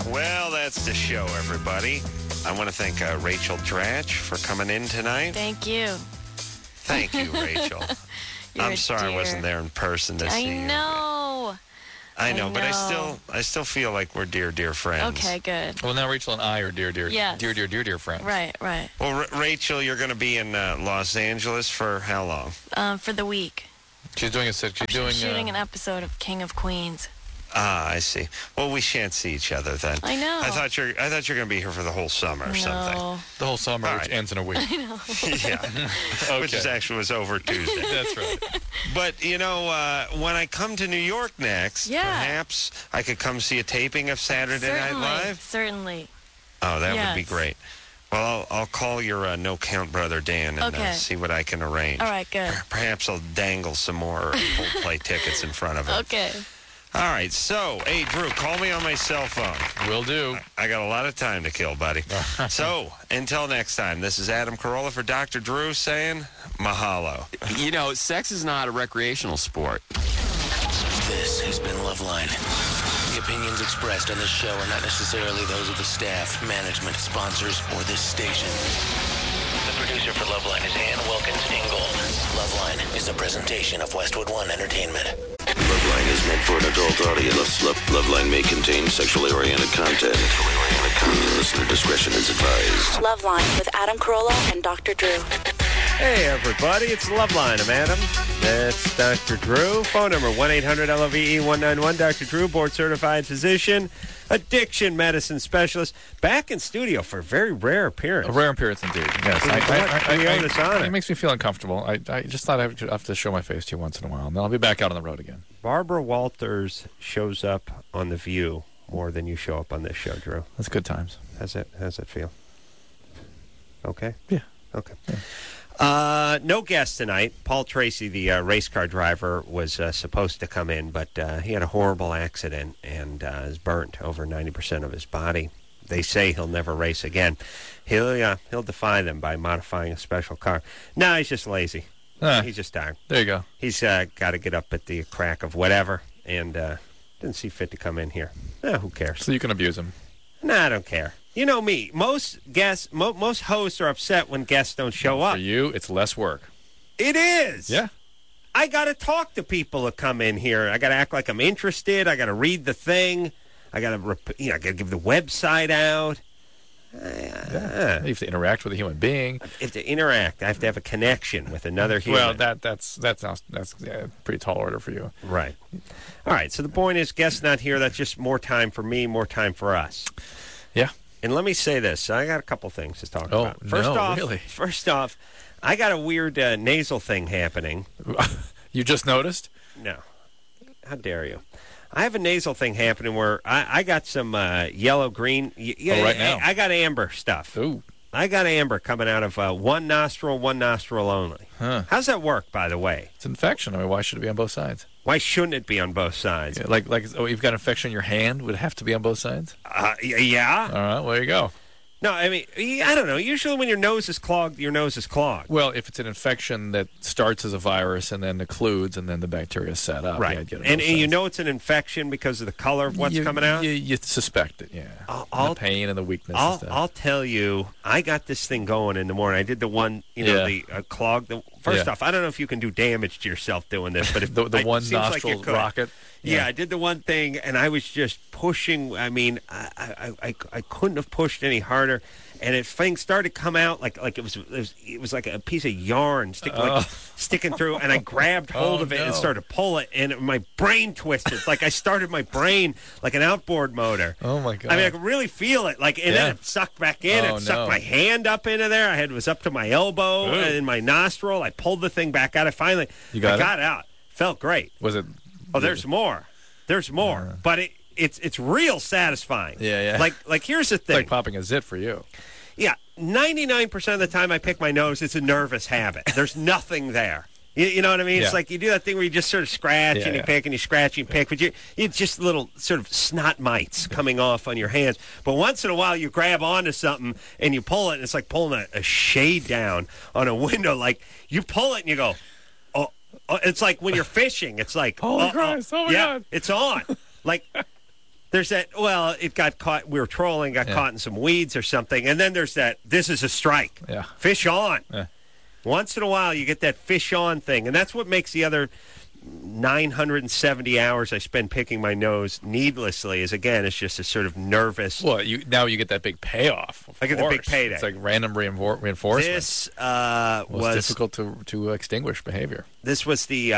Well, that's the show, everybody. I want to thank Rachel Dratch for coming in tonight. Thank you. Thank you, Rachel. I'm sorry I wasn't there in person to see you. I know, but I still feel like we're dear friends. Okay, good. Well, now Rachel and I are dear friends. Right. Well, Rachel, you're going to be in Los Angeles for how long? For the week. She's doing shooting an episode of King of Queens. Ah, I see. Well, we shan't see each other then. I know. I thought you're going to be here for the whole summer or something. The whole summer, which ends in a week. I know. Yeah, Okay. which was over Tuesday. That's right. But, when I come to New York next, perhaps I could come see a taping of Saturday Night Live? Certainly. Oh, that would be great. Well, I'll call your no-count brother Dan and see what I can arrange. All right, good. Perhaps I'll dangle some more full-play tickets in front of him. Okay. All right, so, hey, Drew, call me on my cell phone. Will do. I got a lot of time to kill, buddy. So, until next time, this is Adam Carolla for Dr. Drew saying mahalo. Sex is not a recreational sport. This has been Loveline. The opinions expressed on this show are not necessarily those of the staff, management, sponsors, or this station. The producer for Loveline is Ann Wilkins Ingold. Loveline is a presentation of Westwood One Entertainment. Loveline is meant for an adult audience. Loveline may contain sexually oriented content. Listener discretion is advised. Loveline with Adam Carolla and Dr. Drew. Hey, everybody. It's Loveline. I'm Adam. That's Dr. Drew. Phone number 1-800-LOVE-191. Dr. Drew, board-certified physician, addiction medicine specialist. Back in studio for a very rare appearance. A rare appearance indeed. Yes. It makes me feel uncomfortable. I just thought I'd have to show my face to you once in a while, and then I'll be back out on the road again. Barbara Walters shows up on The View more than you show up on this show, Drew. That's good times. How's it feel? Okay? Yeah. Okay. Yeah. No guest tonight. Paul Tracy, the race car driver, was supposed to come in, but he had a horrible accident and is burnt over 90% of his body. They say he'll never race again. He'll defy them by modifying a special car. No, he's just lazy. He's just tired. There you go. He's got to get up at the crack of whatever, and didn't see fit to come in here. Who cares? So you can abuse him. I don't care. You know me. Most guests, most hosts are upset when guests don't show up. For you, it's less work. It is. Yeah. I got to talk to people that come in here. I got to act like I'm interested. I got to read the thing. I got to, give the website out. You have to interact with a human being. I have to interact. I have to have a connection with another human. Well, that's pretty tall order for you. Right. All right. So the point is, guests not here. That's just more time for me, more time for us. Yeah. And let me say this. I got a couple things to talk about. Really? First off, I got a weird nasal thing happening. You just noticed? No. How dare you? I have a nasal thing happening where I got some yellow-green. Right now? I got amber stuff. Ooh. I got amber coming out of one nostril only. Huh. How's that work, by the way? It's infection. I mean, why should it be on both sides? Why shouldn't it be on both sides? Yeah, like you've got infection in your hand, would it have to be on both sides? Yeah. All right, well, there you go. No, I mean, I don't know. Usually when your nose is clogged, your nose is clogged. Well, if it's an infection that starts as a virus and then occludes and then the bacteria set up. Right. Yeah, I'd get it and you know it's an infection because of the color of what's coming out? You suspect it, yeah. The pain and the weakness and stuff. I'll tell you, I got this thing going in the morning. I did the one, the clog. First off, I don't know if you can do damage to yourself doing this, but if the one nostril rocket. Yeah, I did the one thing, and I was just pushing. I mean, I couldn't have pushed any harder, and it thing started to come out like it was like a piece of yarn sticking through, and I grabbed hold of it and started to pull it, and my brain twisted. Like I started my brain like an outboard motor. Oh my god! I mean, I could really feel it. And then it sucked back in. It sucked my hand up into there. It was up to my elbow and my nostril. I pulled the thing back out. I got it out. Felt great. Was it? Oh, there's more. There's more. But it's real satisfying. Yeah. Like here's the thing. It's like popping a zit for you. Yeah, 99% of the time I pick my nose, it's a nervous habit. There's nothing there. You know what I mean? Yeah. It's like you do that thing where you just sort of scratch and you pick and you scratch and you pick, but it's just little sort of snot mites coming off on your hands. But once in a while you grab onto something and you pull it, and it's like pulling a shade down on a window. Like you pull it and you go, it's like when you're fishing. It's like, holy Christ! Oh my God! It's on. Like There's that, well, it got caught, we were trolling, got caught in some weeds or something, and then there's that, this is a strike. Yeah. Fish on. Yeah. Once in a while, you get that fish on thing, and that's what makes the other 970 hours I spend picking my nose needlessly is, again, it's just a sort of nervous. Well, now you get that big payoff. I get the big payday. It's like random reinforcement. This was difficult to extinguish behavior. This was the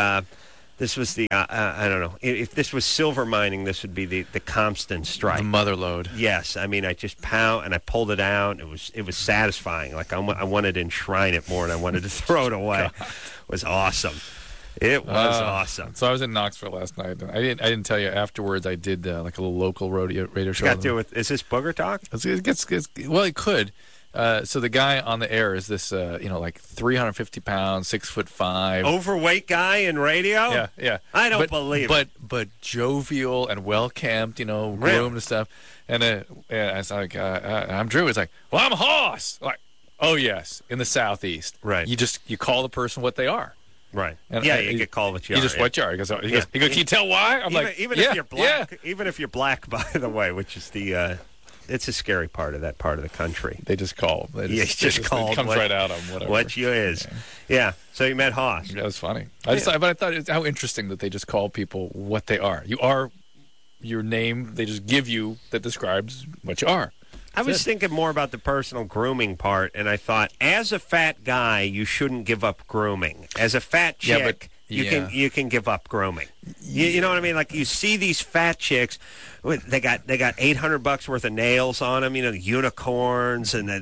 I don't know. If this was silver mining, this would be the Compton strike. The mother lode. Yes, I mean, I just pound and I pulled it out. It was satisfying. Like I wanted to enshrine it more, and I wanted to throw it away. It was awesome. It was awesome. So I was in Knoxville last night, and I didn't tell you afterwards. I did like a little local radio show. Got to do with, is this booger talk? Well, it could. So the guy on the air is this, like 350 pounds, 6'5", overweight guy in radio. Yeah. I don't believe it. But jovial and well kept, groomed and stuff. And I was like, I'm Drew. It's like, well, I'm Hoss. Like, oh yes, in the Southeast. Right. You call the person what they are. Right. And you get called what you are. You just what you are. He goes, can you tell why? I'm even if you're black. Even if you're black, by the way, which is the. It's a scary part of that part of the country. They just call. It comes right out of them. Whatever. What you is. Yeah. So you met Hoss. That was funny. But I thought it's how interesting that they just call people what they are. You are your name. They just give you that describes what you are. I was thinking more about the personal grooming part, and I thought, as a fat guy, you shouldn't give up grooming. As a fat chick, you can give up grooming. You know what I mean? Like you see these fat chicks, they got $800 worth of nails on them. Unicorns, and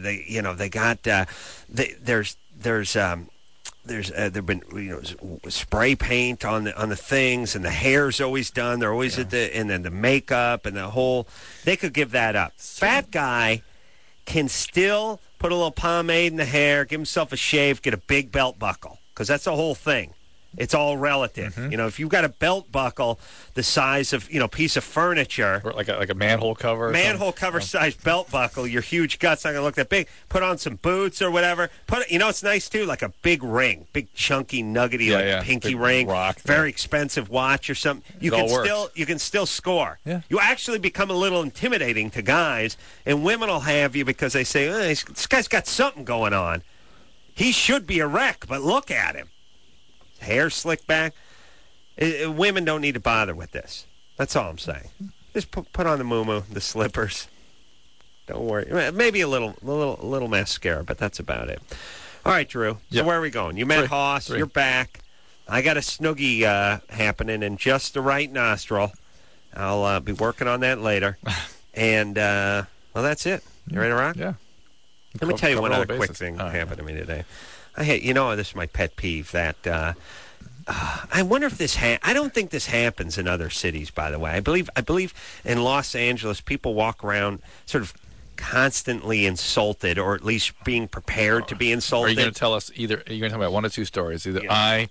there've been spray paint on the things, and the hair's always done. They're always and then the makeup and the whole. They could give that up. Fat guy can still put a little pomade in the hair, give himself a shave, get a big belt buckle, because that's the whole thing. It's all relative. Mm-hmm. If you've got a belt buckle the size of, piece of furniture. Or like a manhole cover. Manhole cover size belt buckle. Your huge gut's not going to look that big. Put on some boots or whatever. It's nice too, like a big ring. Big chunky nuggety pinky big ring. Rock, very expensive watch or something. You can still score. Yeah. You actually become a little intimidating to guys, and women will have you because they say, this guy's got something going on. He should be a wreck, but look at him. Hair slicked back. Women don't need to bother with this. That's all I'm saying. Just put on the muumuu, the slippers. Don't worry. Maybe a little mascara, but that's about it. All right, Drew. So where are we going? You met Hoss. You're back. I got a snoogie happening in just the right nostril. I'll be working on that later. And, that's it. You ready to rock? Yeah. Let me tell you one other quick thing that happened to me today. This is my pet peeve, that I wonder if this I don't think this happens in other cities, by the way. I believe in Los Angeles, people walk around sort of constantly insulted, or at least being prepared to be insulted. Are you going to tell us you're going to tell me about one of two stories? Either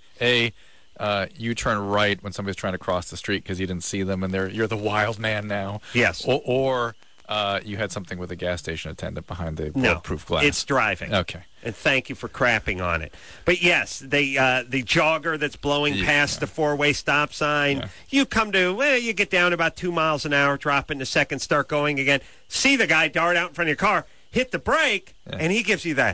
you turn right when somebody's trying to cross the street because you didn't see them, and you're the wild man now. Yes. Or you had something with a gas station attendant behind the bulletproof glass. It's driving. Okay. And thank you for crapping on it. But yes, the jogger that's blowing past the four-way stop sign, you come to, you get down about 2 miles an hour, drop into second, start going again, see the guy dart out in front of your car, hit the brake, and he gives you that.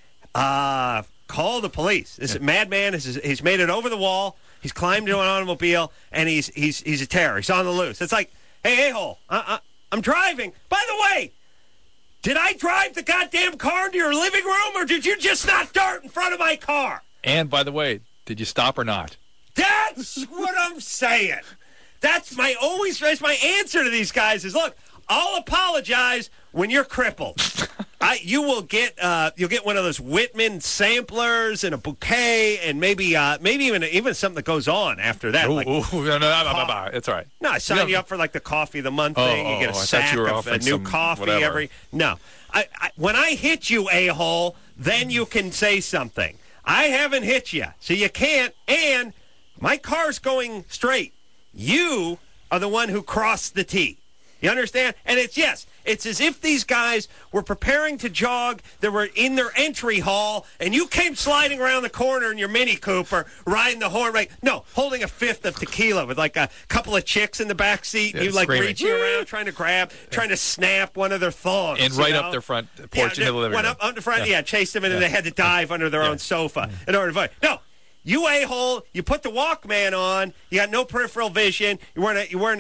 Call the police. This madman, he's made it over the wall, he's climbed into an automobile, and he's a terror. He's on the loose. It's like, hey, a-hole, I'm driving. By the way, did I drive the goddamn car into your living room, or did you just not dart in front of my car? And by the way, did you stop or not? That's what I'm saying. That's my answer to these guys is, look, I'll apologize when you're crippled. You'll get one of those Whitman samplers and a bouquet, and maybe even something that goes on after that. It's all right. No, I sign you up for like the coffee of the month thing. You get a sack of a new coffee every. No, when I hit you, a-hole, then you can say something. I haven't hit you, so you can't. And my car's going straight. You are the one who crossed the T. You understand? And it's It's as if these guys were preparing to jog. They were in their entry hall, and you came sliding around the corner in your Mini Cooper, riding the horn, holding a fifth of tequila with like a couple of chicks in the back seat. And you like screaming. reaching around, trying to snap one of their thongs. And right up their front porch into the living room. Went up the front, chased them, and then they had to dive under their own sofa in order to fight. No. You a-hole! You put the Walkman on. You got no peripheral vision. You wearing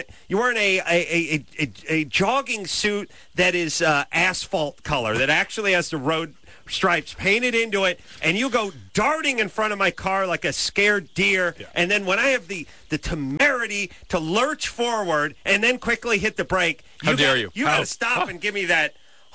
a jogging suit that is asphalt color that actually has the road stripes painted into it, and you go darting in front of my car like a scared deer. Yeah. And then when I have the temerity to lurch forward and then quickly hit the brake, How dare you? You got to stop and give me that.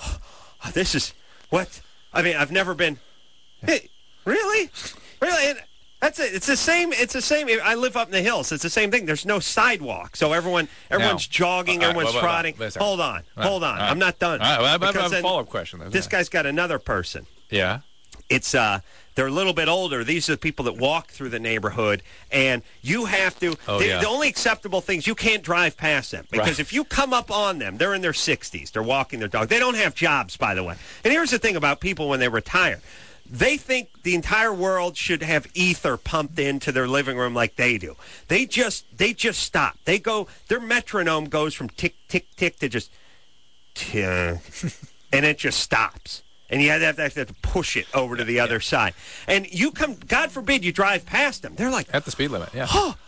This is what I mean. I've never been. Hey, really? And that's it. It's the same. I live up in the hills. It's the same thing. There's no sidewalk, so everyone's jogging, everyone's trotting. Hold on. I'm not done. I have a follow-up question. This guy's got another person. Yeah. It's they're a little bit older. These are the people that walk through the neighborhood, and you have to. The only acceptable things, you can't drive past them because if you come up on them, they're in their 60s. They're walking their dog. They don't have jobs, by the way. And here's the thing about people when they retire. They think the entire world should have ether pumped into their living room like they do. They just stop. They go. Their metronome goes from tick tick tick to just tick, and it just stops. And you have to push it over to the other side. And you come. God forbid you drive past them. They're like at the speed limit. Yeah.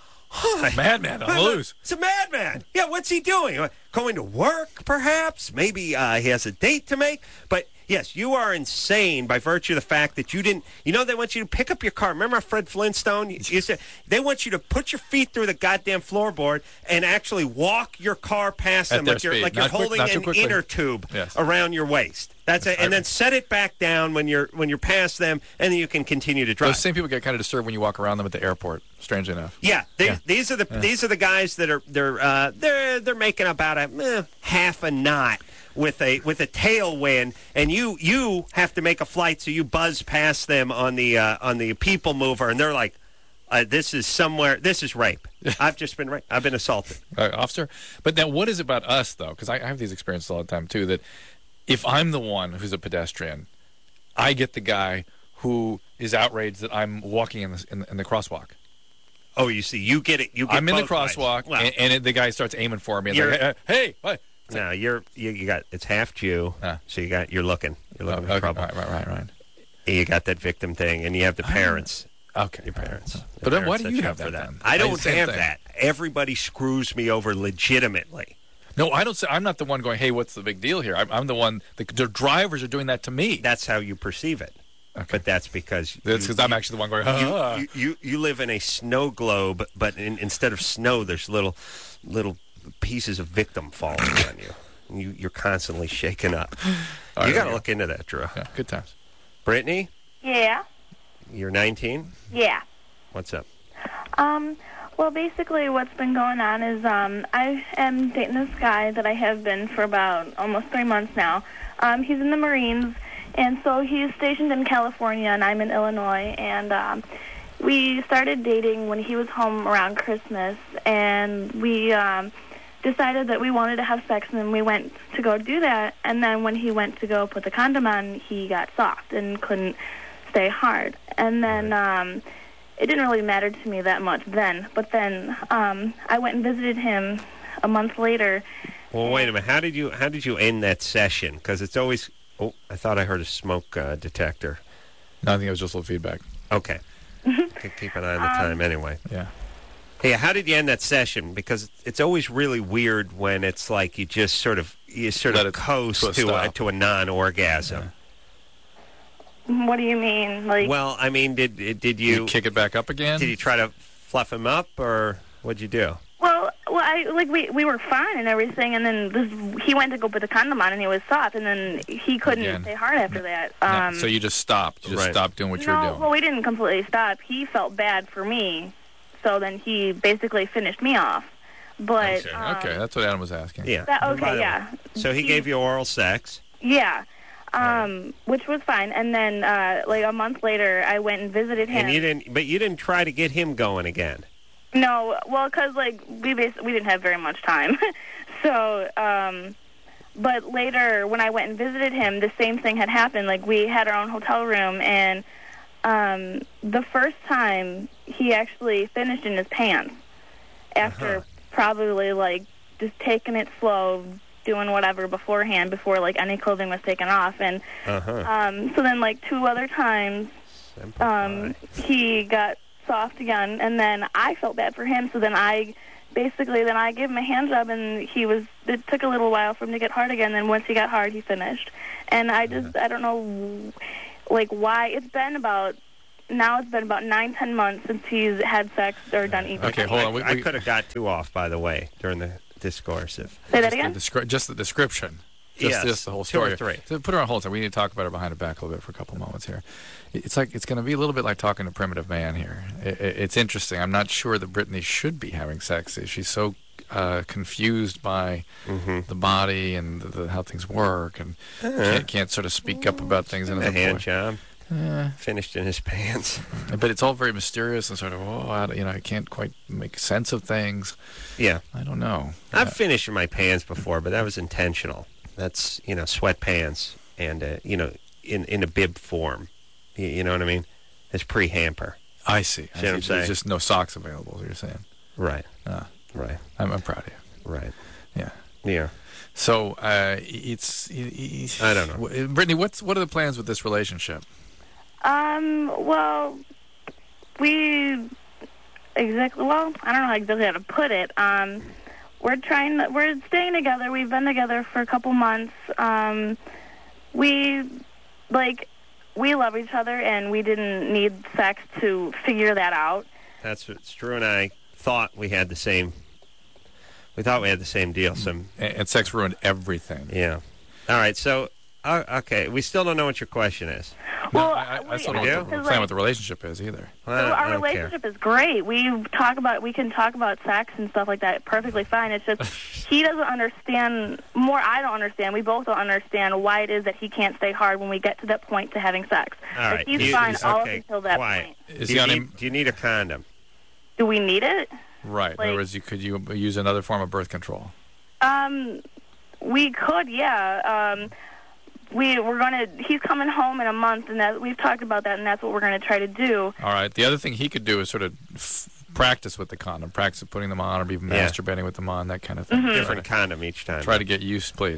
Madman on the loose. It's a madman. Yeah. What's he doing? Going to work, perhaps? Maybe he has a date to make, but. Yes, you are insane by virtue of the fact that you didn't. You know, they want you to pick up your car. Remember Fred Flintstone? You said they want you to put your feet through the goddamn floorboard and actually walk your car past them like you're holding an inner tube around your waist. That's it, and then set it back down when you're past them, and then you can continue to drive. Those same people get kind of disturbed when you walk around them at the airport. Strangely enough. Yeah, these are the guys that are they're making about a half a knot. With a tailwind, and you have to make a flight, so you buzz past them on the people mover, and they're like, "This is rape. I've just been raped. I've been assaulted, officer." But now, what is it about us though? Because I have these experiences all the time too. That if I'm the one who's a pedestrian, I get the guy who is outraged that I'm walking in the crosswalk. Oh, you see, you get it. I'm in the crosswalk, and the guy starts aiming for me. And like, hey, what? No, you got it's half Jew, so you're looking for trouble. Right. You got that victim thing, and you have the parents. Okay, your parents. But then why do you have that? Then? I don't have that. Everybody screws me over legitimately. No, I don't. I'm not the one going, "Hey, what's the big deal here?" I'm the one. The drivers are doing that to me. That's how you perceive it. Okay. But that's because I'm actually the one going. You live in a snow globe, but instead of snow, there's little pieces of victim falling on you. You're constantly shaken up. You got to look into that, Drew. Yeah, good times. Brittany? Yeah. You're 19? Yeah. What's up? Well, basically what's been going on is I am dating this guy that I have been for about almost 3 months now. He's in the Marines, and so he's stationed in California, and I'm in Illinois, and we started dating when he was home around Christmas, and we decided that we wanted to have sex, and then we went to go do that, and then when he went to go put the condom on, he got soft and couldn't stay hard. And then it didn't really matter to me that much then, but then I went and visited him a month later. Well, wait a minute. How did you end that session? Because it's always... Oh, I thought I heard a smoke detector. No, I think it was just a little feedback. Okay. Keep an eye on the time anyway. Yeah. Hey, how did you end that session? Because it's always really weird when it's like you just sort of coast to a non-orgasm. Yeah. What do you mean? Like, well, I mean, did you kick it back up again? Did you try to fluff him up, or what'd you do? Well, we were fine and everything, and then he went to go put the condom on, and he was soft, and then he couldn't stay hard after that. So you just stopped. You just stopped doing what you were doing. Well, we didn't completely stop. He felt bad for me. So then he basically finished me off. But okay, that's what Adam was asking. Yeah. Yeah. So he gave you oral sex. Yeah. Which was fine. And then like a month later, I went and visited him. And you didn't try to get him going again. No, well, because like we didn't have very much time. So But later, when I went and visited him, the same thing had happened. Like, we had our own hotel room, and the first time he actually finished in his pants after probably, like, just taking it slow, doing whatever beforehand before, like, any clothing was taken off. And so then, like, 2 other times, he got soft again, and then I felt bad for him, so then I gave him a hand job, and it took a little while for him to get hard again. Then once he got hard, he finished. And I don't know, like, why. It's been about 9-10 months since he's had sex or done anything. Okay, hold on. I could have got 2 off, by the way, during the discourse. Say that again? Just the description. Just the whole story. 2 or 3. So put her on hold. We need to talk about her behind her back a little bit for a couple moments here. It's going to be a little bit like talking to Primitive Man here. It's interesting. I'm not sure that Brittany should be having sex. She's so confused by the body and how things work, and can't sort of speak up about things. And a hand job. Finished in his pants. But it's all very mysterious and sort of, I can't quite make sense of things. Yeah. I don't know. I've finished in my pants before, but that was intentional. That's, sweatpants and, in a bib form. You know what I mean? It's pre-hamper. I see. See what I'm saying? There's just no socks available, you're saying. Right. Right. I'm proud of you. Right. Yeah. Yeah. So, I don't know. Brittany, what are the plans with this relationship? Well, I don't know exactly how to put it. We're staying together. We've been together for a couple months. We love each other, and we didn't need sex to figure that out. That's what Drew and I thought we had the same. We thought we had the same deal. And sex ruined everything. Yeah. All right. So, okay, we still don't know what your question is. Well, I still don't understand what the relationship is either. Well, our relationship is great. We can talk about sex and stuff like that perfectly fine. It's just he doesn't understand. I don't understand. We both don't understand why it is that he can't stay hard when we get to that point to having sex. All right. He's fine all up until that point. Do you need a condom? Do we need it? Right. In other words, could you use another form of birth control? We could, yeah. He's coming home in a month, and we've talked about that, and that's what we're going to try to do. All right. The other thing he could do is sort of practice with the condom, practice putting them on, or even masturbating with them on, that kind of thing. Different condom each time. Try to get used to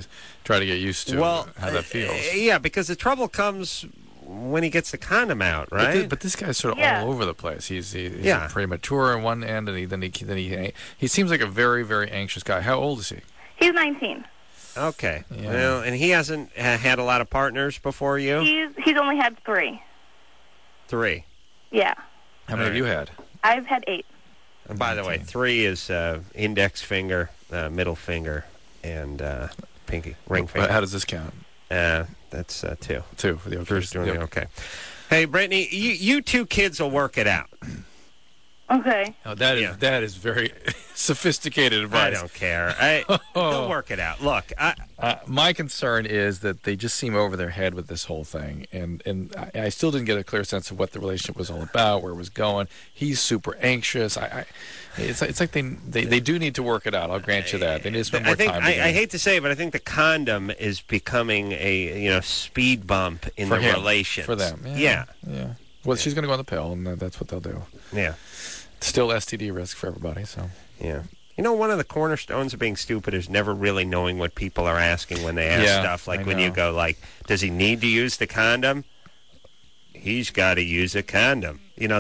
how that feels. Yeah, because the trouble comes when he gets the condom out, right? But this guy's sort of all over the place. He's premature on one end, and then he seems like a very, very anxious guy. How old is he? He's 19. Okay. Yeah. Well, and he hasn't had a lot of partners before you? He's only had 3. 3? Yeah. How many have you had? I've had 8. And by the way, 3 is index finger, middle finger, and pinky, ring finger. How does this count? That's 2. 2 for the okay. Drew's doing okay. Hey, Brittany, you 2 kids will work it out. Okay. Oh, that is very sophisticated advice. I don't care. They'll work it out. Look, my concern is that they just seem over their head with this whole thing, and I still didn't get a clear sense of what the relationship was all about, where it was going. He's super anxious. It's like they do need to work it out. I'll grant you that. They need to spend more time together. I hate to say it, but I think the condom is becoming a speed bump in the relations for them. Yeah. Well, she's going to go on the pill, and that's what they'll do. Yeah. Still STD risk for everybody, so. Yeah. One of the cornerstones of being stupid is never really knowing what people are asking when they ask stuff. Like when you go, does he need to use the condom? He's got to use a condom.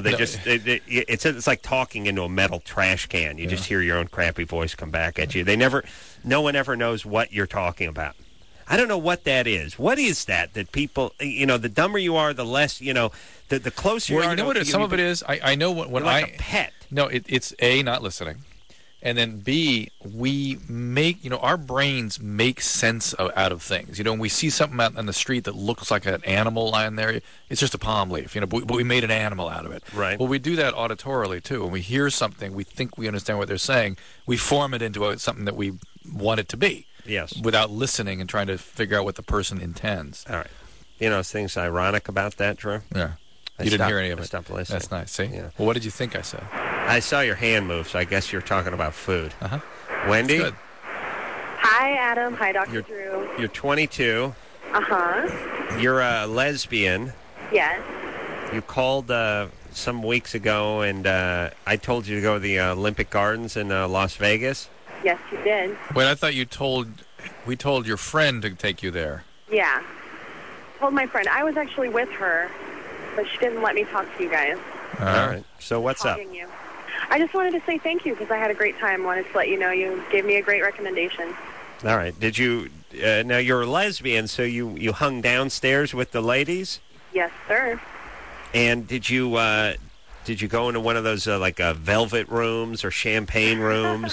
It's like talking into a metal trash can. You just hear your own crappy voice come back at you. No one ever knows what you're talking about. I don't know what that is. What is that people, the dumber you are, the less, the closer you are. Well, you know what some of it is? I know when like a pet. No, it's A, not listening. And then B, we make, our brains make sense out of things. When we see something out on the street that looks like an animal lying there, it's just a palm leaf, but we made an animal out of it. Right. Well, we do that auditorily, too. When we hear something, we think we understand what they're saying, we form it into something that we want it to be. Yes. Without listening and trying to figure out what the person intends. All right. Things ironic about that, Drew? Yeah. You didn't hear any of it. I stopped listening. That's nice. See? Yeah. Well, what did you think I said? I saw your hand move, so I guess you're talking about food. Uh-huh. Wendy? Good. Hi, Adam. Hi, Dr. Drew. You're 22. Uh-huh. You're a lesbian. Yes. You called some weeks ago, and I told you to go to the Olympic Gardens in Las Vegas. Yes, you did. Wait, I thought we told your friend to take you there. Yeah. Told my friend. I was actually with her, but she didn't let me talk to you guys. All right. So what's up? You. I just wanted to say thank you because I had a great time. Wanted to let you know you gave me a great recommendation. All right. Did you... now, you're a lesbian, so you hung downstairs with the ladies? Yes, sir. And did you go into one of those, velvet rooms or champagne rooms